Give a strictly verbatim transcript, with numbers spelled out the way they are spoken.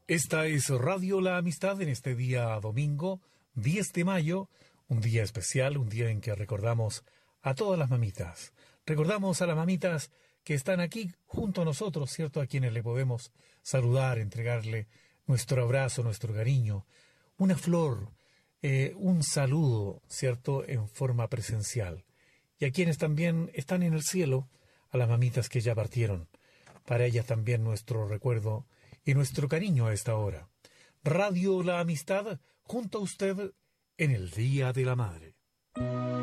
Esta es Radio La Amistad en este día domingo, diez de mayo, un día especial, un día en que recordamos a todas las mamitas. Recordamos a las mamitas que están aquí junto a nosotros, ¿cierto? A quienes le podemos saludar, entregarle nuestro abrazo, nuestro cariño, una flor, eh, un saludo, ¿cierto? En forma presencial. Y a quienes también están en el cielo, a las mamitas que ya partieron. Para ellas también nuestro recuerdo y nuestro cariño a esta hora. Radio La Amistad, junto a usted en el Día de la Madre.